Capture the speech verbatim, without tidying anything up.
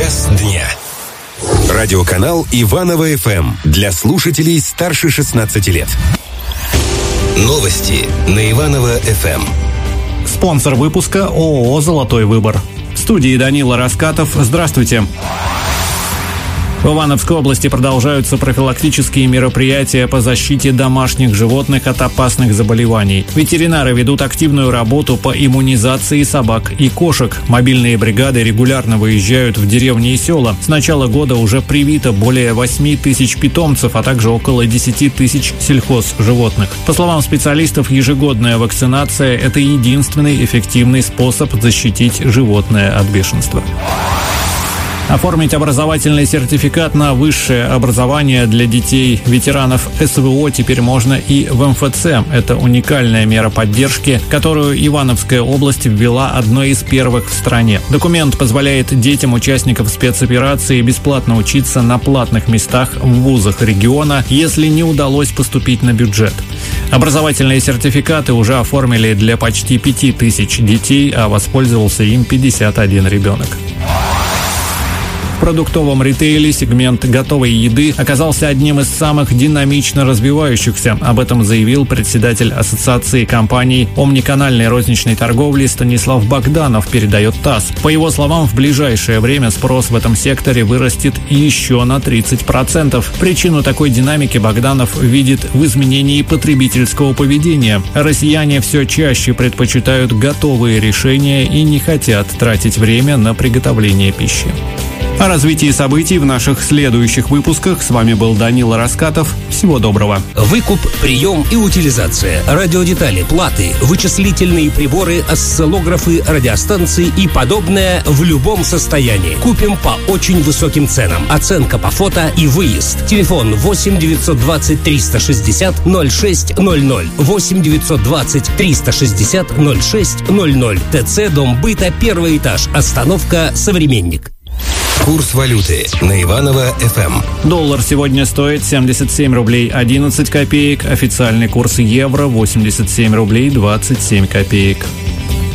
Час дня. Радиоканал Иваново-ФМ для слушателей старше шестнадцати лет. Новости на Иваново-ФМ. Спонсор выпуска ООО «Золотой выбор». В студии Данила Раскатов. Здравствуйте. В Ивановской области продолжаются профилактические мероприятия по защите домашних животных от опасных заболеваний. Ветеринары ведут активную работу по иммунизации собак и кошек. Мобильные бригады регулярно выезжают в деревни и села. С начала года уже привито более восьми тысяч питомцев, а также около десяти тысяч сельхозживотных. По словам специалистов, ежегодная вакцинация – это единственный эффективный способ защитить животное от бешенства. Оформить образовательный сертификат на высшее образование для детей ветеранов СВО теперь можно и в эм эф цэ. Это уникальная мера поддержки, которую Ивановская область ввела одной из первых в стране. Документ позволяет детям участников спецоперации бесплатно учиться на платных местах в вузах региона, если не удалось поступить на бюджет. Образовательные сертификаты уже оформили для почти пяти тысяч детей, а воспользовался им пятьдесят один ребенок. В продуктовом ритейле сегмент готовой еды оказался одним из самых динамично развивающихся. Об этом заявил председатель Ассоциации компаний омниканальной розничной торговли Станислав Богданов, передает ТАСС. По его словам, в ближайшее время спрос в этом секторе вырастет еще на тридцать процентов. Причину такой динамики Богданов видит в изменении потребительского поведения. Россияне все чаще предпочитают готовые решения и не хотят тратить время на приготовление пищи. О развитии событий в наших следующих выпусках. С вами был Данила Раскатов. Всего доброго. Выкуп, прием и утилизация. Радиодетали, платы, вычислительные приборы, осциллографы, радиостанции и подобное в любом состоянии. Купим по очень высоким ценам. Оценка по фото и выезд. Телефон восемь девятьсот двадцать триста шестьдесят ноль шесть ноль ноль. восемь девятьсот двадцать триста шестьдесят ноль шесть ноль ноль. ТЦ Дом быта, первый этаж. Остановка «Современник». Курс валюты на Иваново-ФМ. Доллар сегодня стоит семьдесят семь рублей одиннадцать копеек. Официальный курс евро восемьдесят семь рублей двадцать семь копеек.